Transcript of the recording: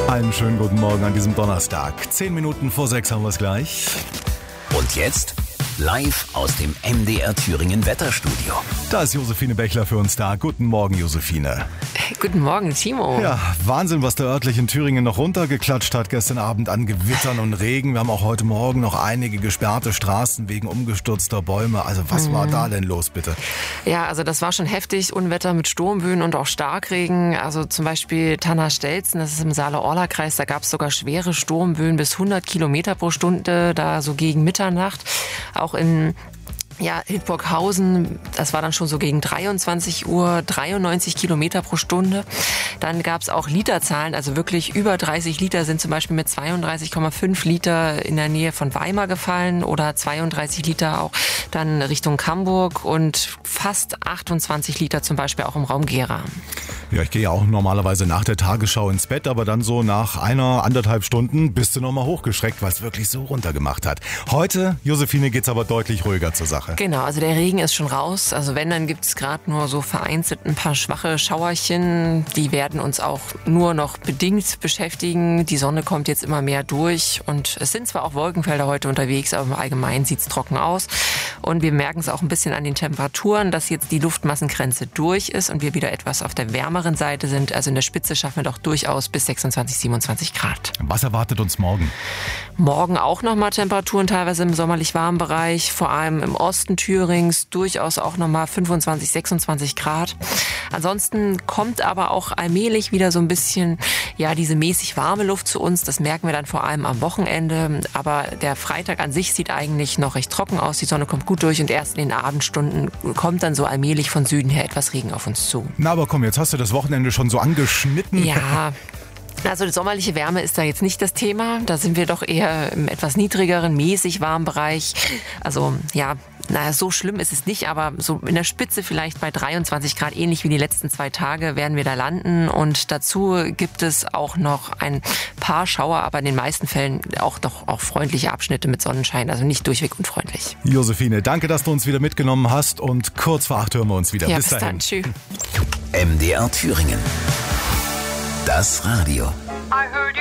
Einen schönen guten Morgen an diesem Donnerstag. 10 Minuten vor 6 haben wir es gleich. Und jetzt live aus dem MDR Thüringen Wetterstudio. Da ist Josephine Bechler für uns da. Guten Morgen, Josephine. Guten Morgen, Timo. Ja, Wahnsinn, was der örtlich in Thüringen noch runtergeklatscht hat gestern Abend an Gewittern und Regen. Wir haben auch heute Morgen noch einige gesperrte Straßen wegen umgestürzter Bäume. Also was war da denn los, bitte? Ja, also das war schon heftig. Unwetter mit Sturmböen und auch Starkregen. Also zum Beispiel Tanner-Stelzen, das ist im Saale-Orla-Kreis. Da gab es sogar schwere Sturmböen bis 100 Kilometer pro Stunde, da so gegen Mitternacht. Auch in Hildburghausen, das war dann schon so gegen 23 Uhr, 93 Kilometer pro Stunde. Dann gab es auch Literzahlen, also wirklich über 30 Liter sind zum Beispiel mit 32,5 Liter in der Nähe von Weimar gefallen oder 32 Liter auch dann Richtung Hamburg und fast 28 Liter zum Beispiel auch im Raum Gera. Ja, ich gehe ja auch normalerweise nach der Tagesschau ins Bett, aber dann so nach 1,5 Stunden bist du nochmal hochgeschreckt, weil es wirklich so runtergemacht hat. Heute, Josephine, geht's aber deutlich ruhiger zur Sache. Genau, also der Regen ist schon raus. Also wenn, dann gibt es gerade nur so vereinzelt ein paar schwache Schauerchen. Die werden uns auch nur noch bedingt beschäftigen. Die Sonne kommt jetzt immer mehr durch und es sind zwar auch Wolkenfelder heute unterwegs, aber im Allgemeinen sieht es trocken aus. Und wir merken es auch ein bisschen an den Temperaturen, dass jetzt die Luftmassengrenze durch ist und wir wieder etwas auf der wärmeren Seite sind. Also in der Spitze schaffen wir doch durchaus bis 26, 27 Grad. Was erwartet uns morgen? Morgen auch nochmal Temperaturen, teilweise im sommerlich warmen Bereich, vor allem im Osten Thürings, durchaus auch nochmal 25, 26 Grad. Ansonsten kommt aber auch allmählich wieder so ein bisschen, diese mäßig warme Luft zu uns. Das merken wir dann vor allem am Wochenende. Aber der Freitag an sich sieht eigentlich noch recht trocken aus. Die Sonne kommt gut durch und erst in den Abendstunden kommt dann so allmählich von Süden her etwas Regen auf uns zu. Na, aber komm, jetzt hast du das Wochenende schon so angeschnitten. Ja. Also die sommerliche Wärme ist da jetzt nicht das Thema. Da sind wir doch eher im etwas niedrigeren, mäßig warmen Bereich. Also so schlimm ist es nicht, aber so in der Spitze vielleicht bei 23 Grad, ähnlich wie die letzten 2 Tage, werden wir da landen. Und dazu gibt es auch noch ein paar Schauer, aber in den meisten Fällen auch freundliche Abschnitte mit Sonnenschein, also nicht durchweg unfreundlich. Josephine, danke, dass du uns wieder mitgenommen hast und kurz vor 8 hören wir uns wieder. Ja, bis dann. Tschüss. MDR Thüringen. Das Radio.